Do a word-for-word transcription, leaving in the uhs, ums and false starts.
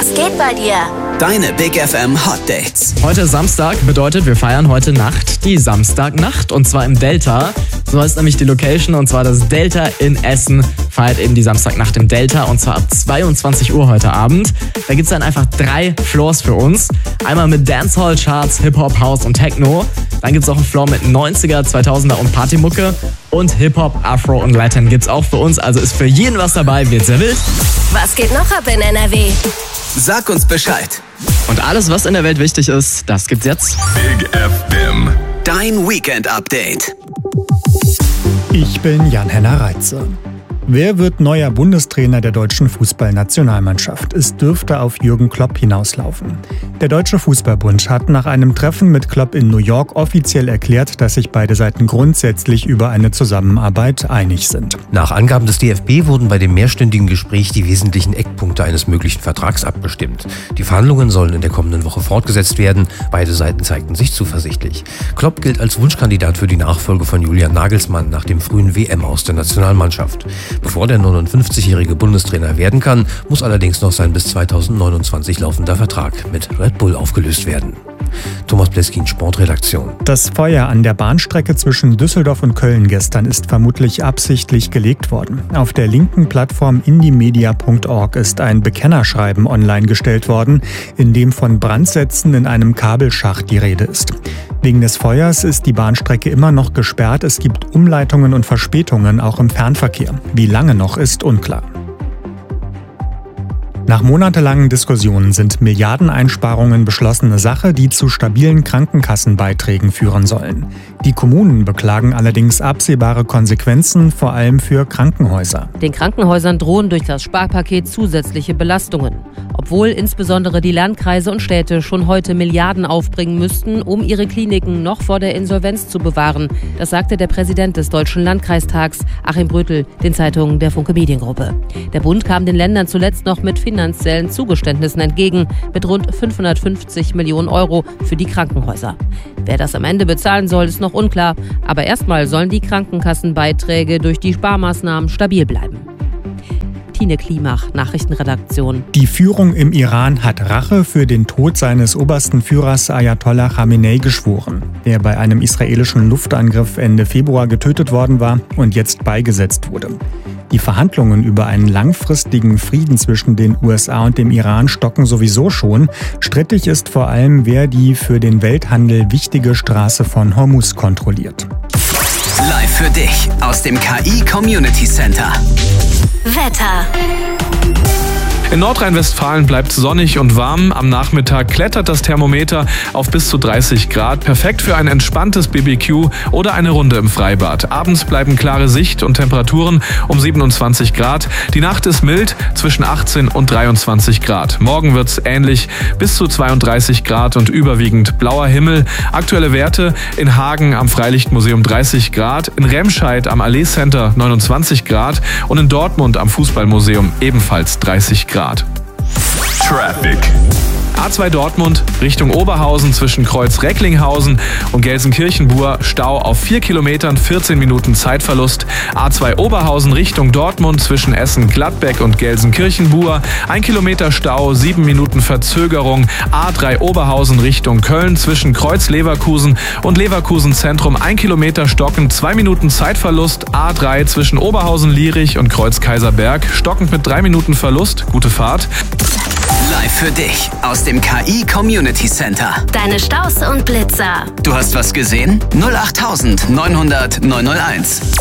Was geht bei dir? Deine Big F M Hot Dates. Heute ist Samstag, bedeutet, wir feiern heute Nacht die Samstagnacht und zwar im Delta. So heißt nämlich die Location und zwar das Delta in Essen feiert eben die Samstagnacht im Delta und zwar ab zweiundzwanzig Uhr heute Abend. Da gibt es dann einfach drei Floors für uns. Einmal mit Dancehall, Charts, Hip-Hop, House und Techno. Dann gibt es auch einen Floor mit neunziger, zweitausender und Partymucke. Und Hip-Hop, Afro und Latin gibt's auch für uns. Also ist für jeden was dabei, wird sehr wild. Was geht noch ab in N R W? Sag uns Bescheid. Und alles, was in der Welt wichtig ist, das gibt's jetzt. Big F M. Dein Weekend-Update. Ich bin Jan-Henner Reitze. Wer wird neuer Bundestrainer der deutschen Fußballnationalmannschaft? Es dürfte auf Jürgen Klopp hinauslaufen. Der Deutsche Fußballbund hat nach einem Treffen mit Klopp in New York offiziell erklärt, dass sich beide Seiten grundsätzlich über eine Zusammenarbeit einig sind. Nach Angaben des D F B wurden bei dem mehrstündigen Gespräch die wesentlichen Eckpunkte eines möglichen Vertrags abgestimmt. Die Verhandlungen sollen in der kommenden Woche fortgesetzt werden. Beide Seiten zeigten sich zuversichtlich. Klopp gilt als Wunschkandidat für die Nachfolge von Julian Nagelsmann nach dem frühen W M-Aus der Nationalmannschaft. Bevor der neunundfünfzigjährige Bundestrainer werden kann, muss allerdings noch sein bis zweitausendneunundzwanzig laufender Vertrag mit Red Bull aufgelöst werden. Thomas Pleskin, Sportredaktion. Das Feuer an der Bahnstrecke zwischen Düsseldorf und Köln gestern ist vermutlich absichtlich gelegt worden. Auf der linken Plattform indiemedia punkt org ist ein Bekennerschreiben online gestellt worden, in dem von Brandsätzen in einem Kabelschacht die Rede ist. Wegen des Feuers ist die Bahnstrecke immer noch gesperrt. Es gibt Umleitungen und Verspätungen auch im Fernverkehr. Wie lange noch, ist unklar. Nach monatelangen Diskussionen sind Milliardeneinsparungen beschlossene Sache, die zu stabilen Krankenkassenbeiträgen führen sollen. Die Kommunen beklagen allerdings absehbare Konsequenzen, vor allem für Krankenhäuser. Den Krankenhäusern drohen durch das Sparpaket zusätzliche Belastungen. Obwohl insbesondere die Landkreise und Städte schon heute Milliarden aufbringen müssten, um ihre Kliniken noch vor der Insolvenz zu bewahren. Das sagte der Präsident des Deutschen Landkreistags, Achim Brötel, den Zeitungen der Funke Mediengruppe. Der Bund kam den Ländern zuletzt noch mit finanziellen Zugeständnissen entgegen, mit rund fünfhundertfünfzig Millionen Euro für die Krankenhäuser. Wer das am Ende bezahlen soll, ist noch unklar. Aber erstmal sollen die Krankenkassenbeiträge durch die Sparmaßnahmen stabil bleiben. Tine Klimach, Nachrichtenredaktion. Die Führung im Iran hat Rache für den Tod seines obersten Führers Ayatollah Khamenei geschworen, der bei einem israelischen Luftangriff Ende Februar getötet worden war und jetzt beigesetzt wurde. Die Verhandlungen über einen langfristigen Frieden zwischen den U S A und dem Iran stocken sowieso schon. Strittig ist vor allem, wer die für den Welthandel wichtige Straße von Hormuz kontrolliert. Live für dich aus dem K I Community Center. Wetter. In Nordrhein-Westfalen bleibt sonnig und warm. Am Nachmittag klettert das Thermometer auf bis zu dreißig Grad. Perfekt für ein entspanntes B B Q oder eine Runde im Freibad. Abends bleiben klare Sicht und Temperaturen um siebenundzwanzig Grad. Die Nacht ist mild zwischen achtzehn und dreiundzwanzig Grad. Morgen wird's ähnlich bis zu zweiunddreißig Grad und überwiegend blauer Himmel. Aktuelle Werte: in Hagen am Freilichtmuseum dreißig Grad, in Remscheid am Allee Center neunundzwanzig Grad und in Dortmund am Fußballmuseum ebenfalls dreißig Grad. Traffic. A zwei Dortmund Richtung Oberhausen zwischen Kreuz-Recklinghausen und Gelsenkirchen-Buhr. Stau auf vier Kilometern, vierzehn Minuten Zeitverlust. A zwei Oberhausen Richtung Dortmund zwischen Essen-Gladbeck und Gelsenkirchen-Buhr. Ein Kilometer Stau, sieben Minuten Verzögerung. A drei Oberhausen Richtung Köln zwischen Kreuz-Leverkusen und Leverkusen-Zentrum. Ein Kilometer stockend, zwei Minuten Zeitverlust. A drei zwischen Oberhausen-Lierich und Kreuz-Kaiserberg. Stockend mit drei Minuten Verlust. Gute Fahrt. Live für dich aus dem K I Community Center. Deine Staus und Blitzer. Du hast was gesehen? null acht neunhundert neunhunderteins.